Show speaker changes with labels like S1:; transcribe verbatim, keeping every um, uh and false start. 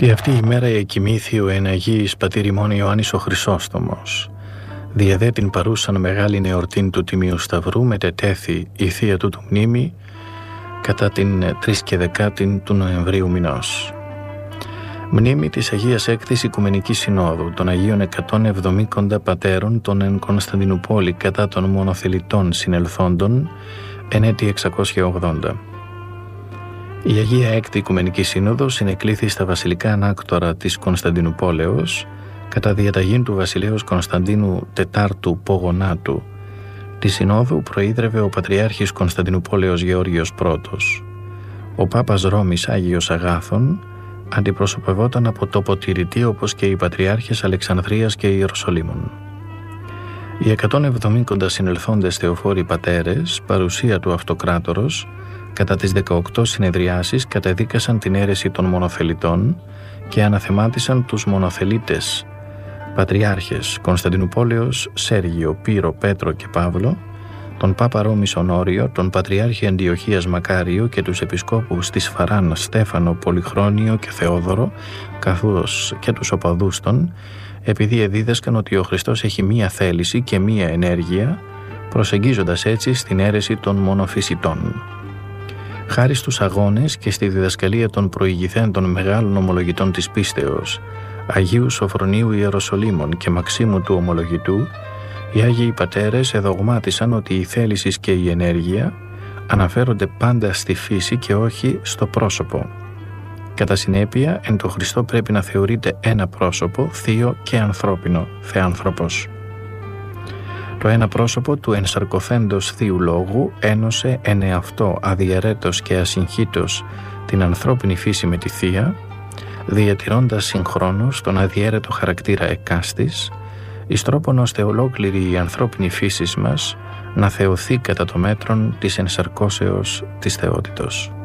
S1: Τη αυτή η μέρα εκοιμήθη ο εναγίης πατήρ ημών Ιωάννης ο Χρυσόστομος. Δια δε την παρούσαν μεγάλη εορτήν του Τιμίου Σταυρού μετετέθη η θεία του του μνήμη κατά την τρεις και δεκάτην του Νοεμβρίου μηνός. Μνήμη της Αγίας Έκθης Οικουμενικής Συνόδου των Αγίων εκατόν εβδομήντα πατέρων των εν Κωνσταντινούπολη κατά των μονοθελητών συνελθόντων εν έτη εξακόσια ογδόντα. Η Αγία Έκτη Οικουμενική Σύνοδος συνεκλήθη στα βασιλικά ανάκτορα της Κωνσταντινουπόλεως κατά διαταγήν του βασιλέως Κωνσταντίνου Τετάρτου Πογονάτου. Τη Συνόδου προείδρευε ο Πατριάρχης Κωνσταντινουπόλεως Γεώργιος Πρώτος. Ο Πάπας Ρώμης Άγιος Αγάθων αντιπροσωπευόταν από τοποτηρητή όπως και οι Πατριάρχες Αλεξανδρίας και Ιεροσολύμων. Οι εκατόν εβδομήντα συνελθόντες θεοφόροι πατέρες, παρουσία του Αυτοκράτορος, κατά τις δεκαοκτώ συνεδριάσεις κατεδίκασαν την αίρεση των μονοθελητών και αναθεμάτισαν τους μονοθελίτες Πατριάρχες Κωνσταντινουπόλεως Σέργιο, Πύρο, Πέτρο και Παύλο, τον Πάπα Ρώμης Ονόριο, τον Πατριάρχη Αντιοχίας Μακάριο και τους επισκόπους της Φαράν Στέφανο, Πολυχρόνιο και Θεόδωρο, καθώς και τους οπαδούς των, επειδή εδίδασκαν ότι ο Χριστός έχει μία θέληση και μία ενέργεια, προσεγγίζοντας έτσι στην αίρεση των μονοφυσιτών. Χάρη στους αγώνες και στη διδασκαλία των προηγηθέντων μεγάλων ομολογητών της πίστεως, Αγίου Σοφρονίου Ιεροσολύμων και Μαξίμου του Ομολογητού, οι Άγιοι Πατέρες εδογμάτισαν ότι η θέληση και η ενέργεια αναφέρονται πάντα στη φύση και όχι στο πρόσωπο. Κατά συνέπεια, εν το Χριστό πρέπει να θεωρείται ένα πρόσωπο, θείο και ανθρώπινο, θεάνθρωπος. Το ένα πρόσωπο του ενσαρκωθέντος Θείου Λόγου ένωσε εν εαυτό αδιαιρέτως και ασυγχύτως την ανθρώπινη φύση με τη Θεία, διατηρώντας συγχρόνως τον αδιαίρετο χαρακτήρα εκάστης, εις τρόπον ώστε ολόκληρη η ανθρώπινη φύση μας να θεωθεί κατά το μέτρον της ενσαρκώσεως της θεότητος.